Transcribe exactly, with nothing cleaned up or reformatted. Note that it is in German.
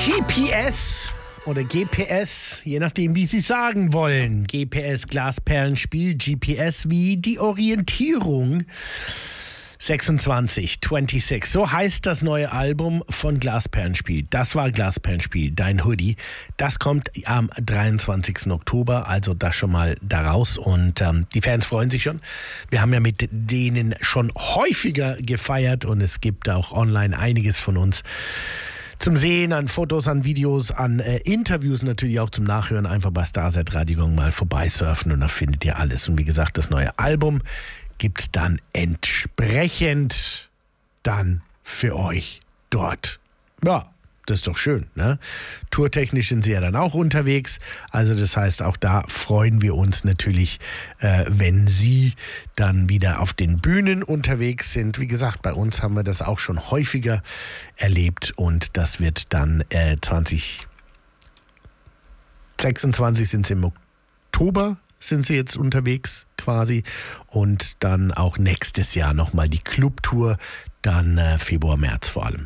G P S oder G P S, je nachdem, wie Sie sagen wollen. G P S, Glasperlenspiel, G P S wie die Orientierung. sechsundzwanzig, sechsundzwanzig, so heißt das neue Album von Glasperlenspiel. Das war Glasperlenspiel, dein Hoodie. Das kommt am dreiundzwanzigsten Oktober, also das schon mal daraus. Und ähm, die Fans freuen sich schon. Wir haben ja mit denen schon häufiger gefeiert und es gibt auch online einiges von uns zum Sehen, an Fotos, an Videos, an äh, Interviews, natürlich auch zum Nachhören. Einfach bei Starset Radio mal vorbeisurfen und da findet ihr alles. Und wie gesagt, das neue Album gibt's dann entsprechend dann für euch dort. Ja, das ist doch schön, ne? Tourtechnisch sind sie ja dann auch unterwegs. Also das heißt, auch da freuen wir uns natürlich, äh, wenn sie dann wieder auf den Bühnen unterwegs sind. Wie gesagt, bei uns haben wir das auch schon häufiger erlebt und das wird dann äh, zwanzig sechsundzwanzig sind sie im Oktober, sind sie jetzt unterwegs quasi und dann auch nächstes Jahr nochmal die Clubtour, dann äh, Februar, März vor allem.